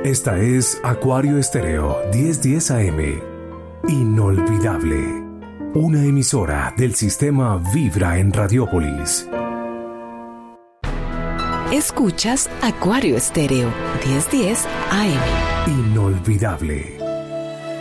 Esta es Acuario Estéreo 1010 AM. Inolvidable. Una emisora del sistema Vibra en Radiópolis. Escuchas Acuario Estéreo 1010 AM. Inolvidable.